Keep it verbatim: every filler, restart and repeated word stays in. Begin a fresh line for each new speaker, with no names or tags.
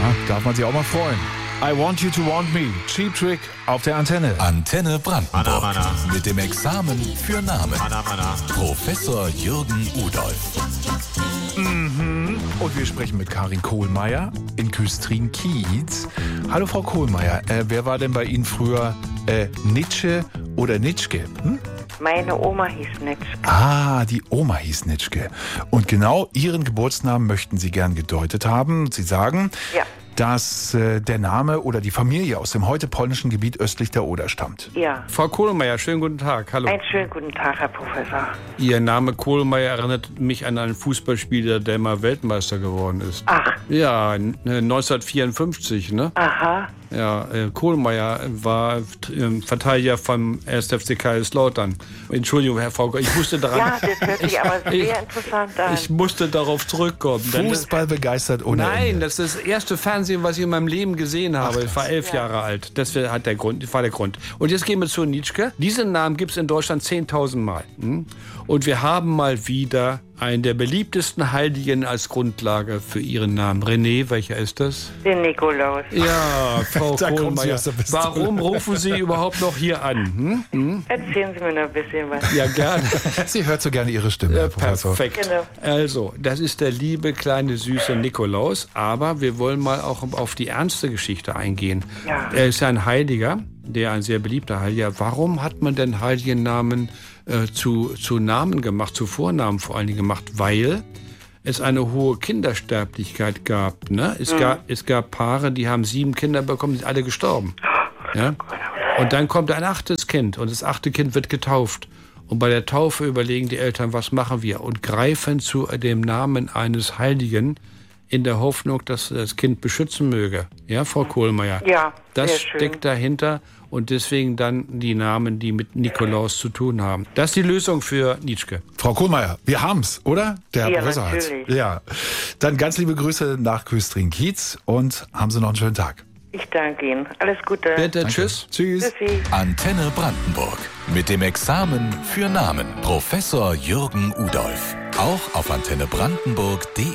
Ja, darf man sich auch mal freuen. I Want You to Want Me. Cheap Trick auf der Antenne.
Antenne Brandenburg.
Mana, mana.
Mit dem Examen für Namen.
Mana, mana.
Professor Jürgen Udolf.
Mhm. Und wir sprechen mit Karin Kohlmeier in Küstrin-Kiez. Hallo Frau Kohlmeier, äh, wer war denn bei Ihnen früher äh, Nitsche oder Nitschke? Hm?
Meine Oma hieß Nitschke.
Ah, die Oma hieß Nitschke. Und genau Ihren Geburtsnamen möchten Sie gern gedeutet haben. Sie sagen,
Ja.
dass äh, der Name oder die Familie aus dem heute polnischen Gebiet östlich der Oder stammt.
Ja.
Frau Kohlmeier, schönen guten Tag. Hallo.
Einen schönen guten Tag, Herr Professor.
Ihr Name Kohlmeier erinnert mich an einen Fußballspieler, der mal Weltmeister geworden ist.
Ach,
Ja, n- neunzehnhundertvierundfünfzig, ne?
aha.
Ja, äh, Kohlmeier war äh, Verteidiger vom ersten F C Kaiserslautern. Entschuldigung, Herr Frau, ich musste daran...
Ja, das hört sich aber sehr
ich,
interessant an.
ich musste darauf zurückkommen. Denn das-
Fußball begeistert ohne
Nein,
Ende.
das ist das erste Fernsehen, was ich in meinem Leben gesehen habe. Ich war elf Jahre alt. Das wär- hat der Grund, das war der Grund. Und jetzt gehen wir zu Nitschke. Diesen Namen gibt es in Deutschland zehntausend Mal. Hm? Und wir haben mal wieder einen der beliebtesten Heiligen als Grundlage für ihren Namen. René, welcher ist das?
Den Nikolaus.
Ja, Frau
Da kommt sie
Kohlmeier.
aus der Pistole.
Warum rufen Sie überhaupt noch hier an? Hm? Hm?
Erzählen Sie mir noch ein bisschen was.
Ja, gerne.
Sie hört so gerne Ihre Stimme, Herr Professor.
Perfekt.
Genau.
Also, das ist der liebe, kleine, süße Nikolaus. Aber wir wollen mal auch auf die ernste Geschichte eingehen.
Ja.
Er ist ja ein Heiliger, der ein sehr beliebter Heiliger. Warum hat man denn Heiligennamen äh, zu, zu Namen gemacht, zu Vornamen vor allen Dingen gemacht? Weil es eine hohe Kindersterblichkeit gab. Ne? Es,
Mhm.
gab es gab Paare, die haben sieben Kinder bekommen, sind alle gestorben. Ja? Und dann kommt ein achtes Kind und das achte Kind wird getauft. Und bei der Taufe überlegen die Eltern, was machen wir? Und greifen zu dem Namen eines Heiligen in der Hoffnung, dass das Kind beschützen möge. Ja, Frau Kohlmeier?
Ja,
Das
sehr schön.
steckt dahinter und deswegen dann die Namen, die mit Nikolaus zu tun haben. Das ist die Lösung für Nitschke.
Frau Kohlmeier, wir haben's, oder? Der Herr
Ja,
Professor hat's.
natürlich.
Ja. Dann ganz liebe Grüße nach Küstrin-Kiez und haben Sie noch einen schönen Tag.
Ich danke Ihnen. Alles Gute.
Bitte, tschüss.
Tschüss.
Tschüssi.
Antenne Brandenburg. Mit dem Examen für Namen. Professor Jürgen Udolf. Auch auf antenne brandenburg punkt de.